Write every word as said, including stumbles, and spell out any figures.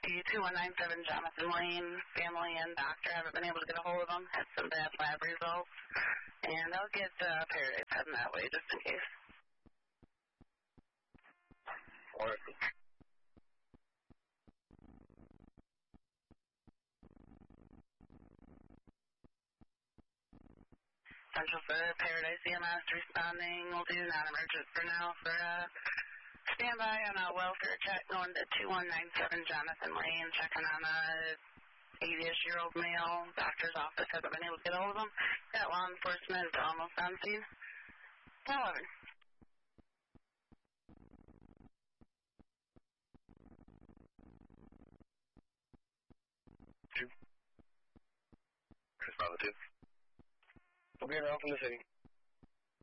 the two one nine seven Jonathan Lane. Family and doctor haven't been able to get a hold of them. Had some bad lab results. And I'll get uh, Paradise heading that way just in case. Wonderful. Central for Paradise E M S responding. We'll do non-emergent for now for uh, standby on a welfare check going to two one nine seven Jonathan Lane, checking on a eighty-ish-year-old male. Doctor's office hasn't been able to get a hold of him. Got law enforcement almost on scene. eleven. Two. Chris Bravo two. We'll be around from the city.